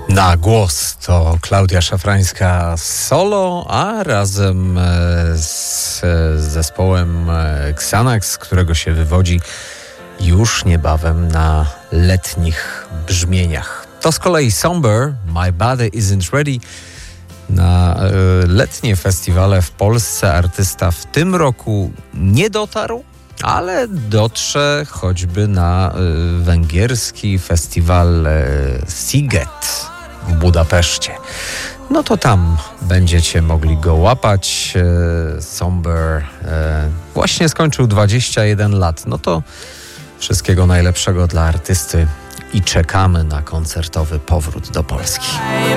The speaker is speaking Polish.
Na głos to Klaudia Szafrańska solo, a razem z zespołem Xanax, z którego się wywodzi już niebawem na letnich brzmieniach. To z kolei Somber, My Body Isn't Ready. Na letnie festiwale w Polsce artysta w tym roku nie dotarł, ale dotrze choćby na węgierski festiwal Sziget w Budapeszcie. No to tam będziecie mogli go łapać. Somber właśnie skończył 21 lat. No to wszystkiego najlepszego dla artysty i czekamy na koncertowy powrót do Polski.